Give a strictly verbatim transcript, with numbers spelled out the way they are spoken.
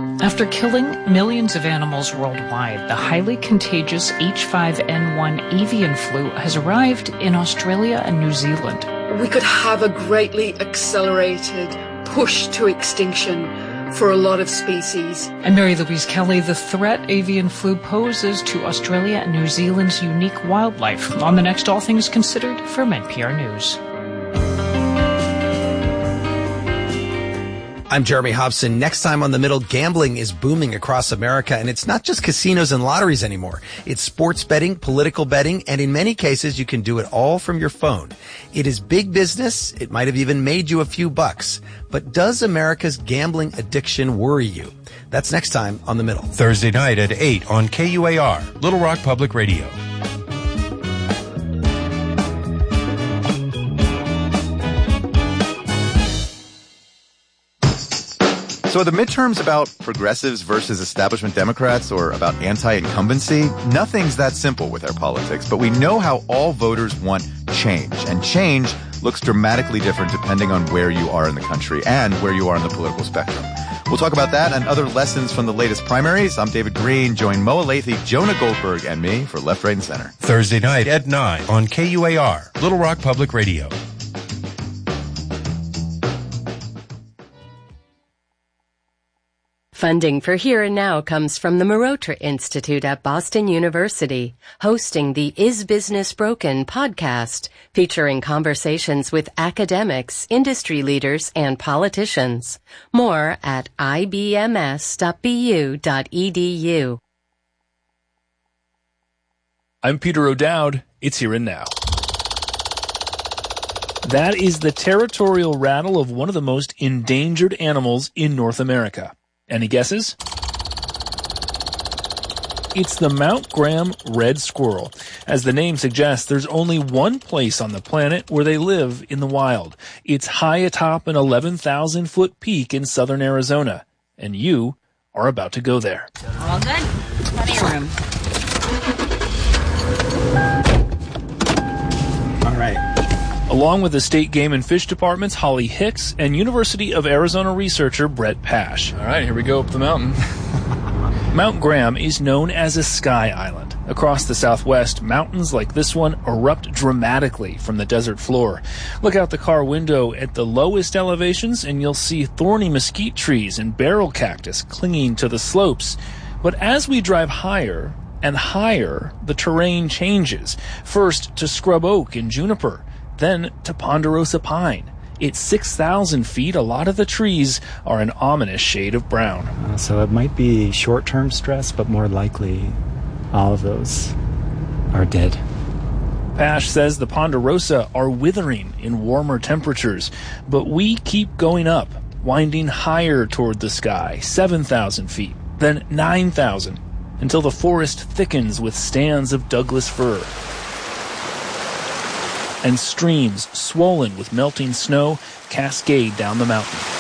After killing millions of animals worldwide, the highly contagious H five N one avian flu has arrived in Australia and New Zealand. We could have a greatly accelerated push to extinction for a lot of species. And Mary Louise Kelly, the threat avian flu poses to Australia and New Zealand's unique wildlife on the next All Things Considered from N P R News. I'm Jeremy Hobson. Next time on The Middle, gambling is booming across America, and it's not just casinos and lotteries anymore. It's sports betting, political betting, and in many cases, you can do it all from your phone. It is big business. It might have even made you a few bucks. But does America's gambling addiction worry you? That's next time on The Middle. Thursday night at eight on K U A R, Little Rock Public Radio. So are the midterms about progressives versus establishment Democrats or about anti-incumbency? Nothing's that simple with our politics, but we know how all voters want change. And change looks dramatically different depending on where you are in the country and where you are in the political spectrum. We'll talk about that and other lessons from the latest primaries. I'm David Green. Join Mo Alathe, Jonah Goldberg, and me for Left, Right, and Center. Thursday night at nine on K U A R, Little Rock Public Radio. Funding for Here and Now comes from the Marotra Institute at Boston University, hosting the Is Business Broken podcast, featuring conversations with academics, industry leaders, and politicians. More at I B M S dot B U dot E D U. I'm Peter O'Dowd. It's Here and Now. That is the territorial rattle of one of the most endangered animals in North America. Any guesses? It's the Mount Graham red squirrel. As the name suggests, there's only one place on the planet where they live in the wild. It's high atop an eleven thousand foot peak in southern Arizona. And you are about to go there. All good? Plenty of room. All right. Along with the State Game and Fish Department's Holly Hicks and University of Arizona researcher Brett Pash. All right, here we go up the mountain. Mount Graham is known as a sky island. Across the southwest, mountains like this one erupt dramatically from the desert floor. Look out the car window at the lowest elevations and you'll see thorny mesquite trees and barrel cactus clinging to the slopes. But as we drive higher and higher, the terrain changes. First to scrub oak and juniper, then to ponderosa pine. It's six thousand feet. A lot of the trees are an ominous shade of brown. Uh, so it might be short-term stress, but more likely all of those are dead. Pash says the ponderosa are withering in warmer temperatures, but we keep going up, winding higher toward the sky, seven thousand feet, then nine thousand, until the forest thickens with stands of Douglas fir. And streams swollen with melting snow cascade down the mountain.